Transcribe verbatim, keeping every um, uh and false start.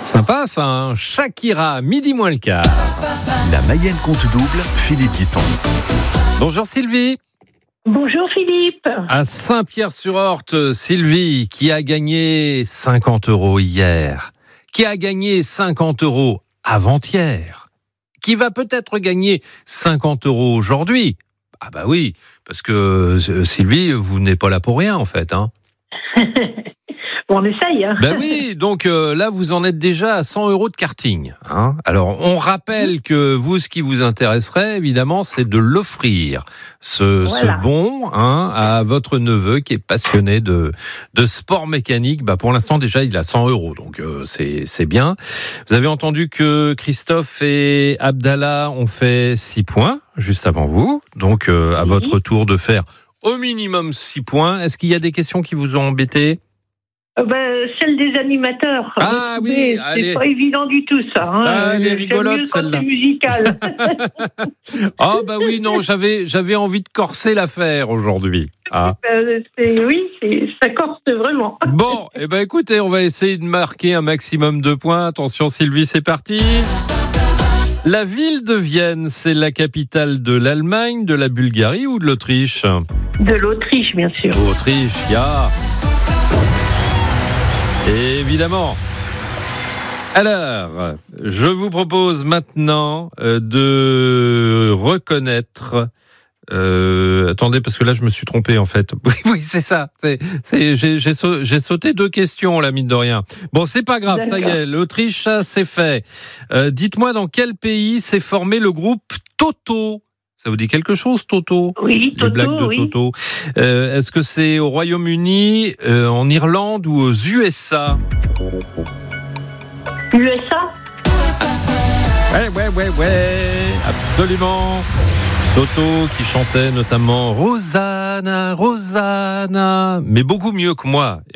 Sympa ça, hein. Shakira, midi moins le quart. La Mayenne compte double, Philippe Guiton. Bonjour Sylvie. Bonjour Philippe. À Saint-Pierre-sur-Orte, Sylvie, qui a gagné cinquante euros hier, qui a gagné cinquante euros avant-hier, qui va peut-être gagner cinquante euros aujourd'hui. Ah bah oui, parce que euh, Sylvie, vous n'êtes pas là pour rien en fait, hein. Bon, on essaye. Hein. Ben oui, donc euh, là, vous en êtes déjà à cent euros de karting. Hein. Alors, on rappelle que vous, ce qui vous intéresserait, évidemment, c'est de l'offrir, ce, Voilà. ce bon hein, à votre neveu qui est passionné de, de sport mécanique. Bah, pour l'instant, déjà, il a cent euros, donc euh, c'est, c'est bien. Vous avez entendu que Christophe et Abdallah ont fait six points, juste avant vous. Donc, euh, à Oui. votre tour de faire au minimum six points. Est-ce qu'il y a des questions qui vous ont embêté ? Euh, ben, celle des animateurs. Ah Mais oui, c'est allez. pas évident du tout ça. Hein. Ah, elle est J'aime rigolote, mieux quand celle-là. c'est musical. Ah bah oui, non, j'avais j'avais envie de corser l'affaire aujourd'hui. Ah. Euh, c'est, oui, c'est, ça corse vraiment. Bon, eh ben écoutez, on va essayer de marquer un maximum de points. Attention Sylvie, c'est parti. La ville de Vienne, c'est la capitale de l'Allemagne, de la Bulgarie ou de l'Autriche ? De l'Autriche, bien sûr. Autriche, ya. Évidemment. Alors, je vous propose maintenant euh, de reconnaître. Euh, attendez, parce que là, je me suis trompé en fait. Oui, oui, c'est ça. C'est, c'est, j'ai, j'ai, sau- j'ai sauté deux questions, là, mine de rien. Bon, c'est pas grave, ça y est. L'Autriche, ça, c'est fait. Euh, dites-moi dans quel pays s'est formé le groupe Toto ? Ça vous dit quelque chose, Toto ? Oui, Les blagues Toto, de oui. Toto. Euh, est-ce que c'est au Royaume-Uni, euh, en Irlande ou aux U S A ? U S A ? Ouais, ouais, ouais, ouais, absolument. Toto qui chantait notamment Rosanna, Rosanna, mais beaucoup mieux que moi,